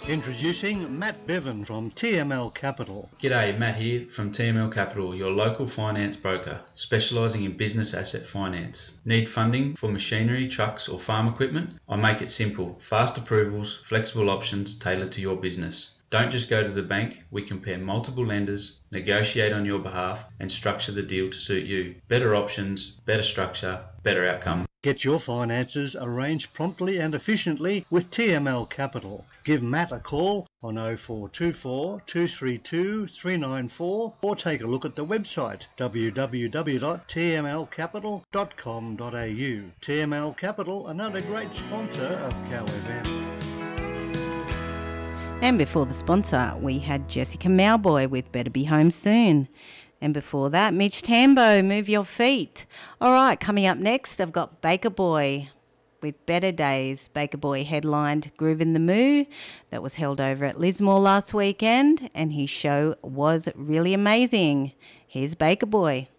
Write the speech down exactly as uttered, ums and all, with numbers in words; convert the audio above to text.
Introducing Matt Bevan from T M L Capital. G'day, Matt here from T M L Capital, your local finance broker, specialising in business asset finance. Need funding for machinery, trucks or farm equipment? I make it simple, fast approvals, flexible options tailored to your business. Don't just go to the bank, we compare multiple lenders, negotiate on your behalf and structure the deal to suit you. Better options, better structure, better outcome. Get your finances arranged promptly and efficiently with T M L Capital. Give Matt a call on oh four two four, two three two, three nine four or take a look at the website w w w dot t m l capital dot com dot a u. T M L Capital, another great sponsor of Cow F M. And before the sponsor, we had Jessica Mowboy with Better Be Home Soon. And before that, Mitch Tambo, Move Your Feet. All right, coming up next, I've got Baker Boy with Better Days. Baker Boy headlined Groove in the Moo. That was held over at Lismore last weekend, and his show was really amazing. Here's Baker Boy.